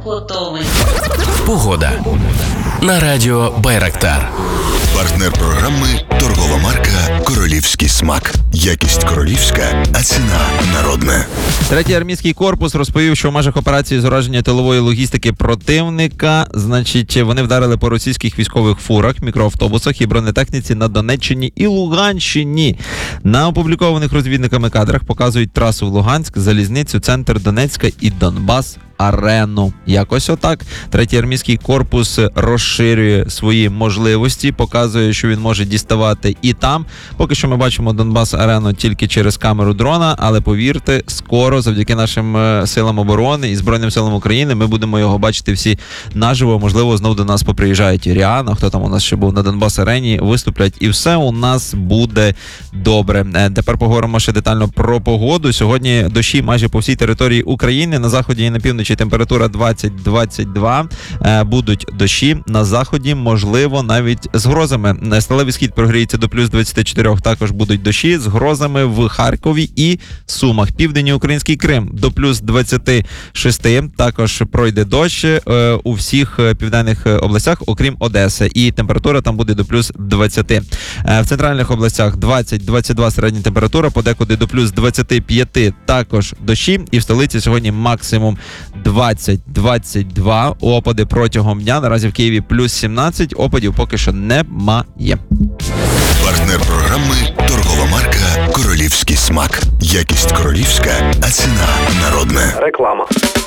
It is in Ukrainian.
готовий. Погода на радіо Байрактар. Партнер програми – торгова марка «Королівський смак». Якість королівська, а ціна народна. Третій армійський корпус розповів, що в межах операції з ураження тилової логістики противника, вони вдарили по російських військових фурах, мікроавтобусах і бронетехніці на Донеччині і Луганщині. На опублікованих розвідниками кадрах показують трасу в Луганськ, залізницю, центр Донецька і Донбас. Арену. Якось отак. Третій армійський корпус розширює свої можливості, показує, що він може діставати і там. Поки що ми бачимо Донбас-арену тільки через камеру дрона, але повірте, скоро, завдяки нашим силам оборони і Збройним силам України, ми будемо його бачити всі наживо. Можливо, знов до нас поприїжджають і Ріана, хто там у нас ще був на Донбас-арені, виступлять, і все у нас буде добре. Тепер поговоримо ще детально про погоду. Сьогодні дощі майже по всій території України, на заході і на півночі температура 20-22, будуть дощі, на заході, можливо, навіть з грозами. Сталевий схід прогріється до плюс 24, також будуть дощі з грозами в Харкові і Сумах. Південний український Крим до плюс 26, також пройде дощ у всіх південних областях, окрім Одеси, і температура там буде до плюс 20. В центральних областях 20-22 середня температура, подекуди до плюс 25 також дощі, і в столиці сьогодні максимум 20-22 опади протягом дня. Наразі в Києві плюс 17, опадів поки що немає. Партнер програми – торгова марка «Королівський смак». Якість королівська, а ціна народна. Реклама.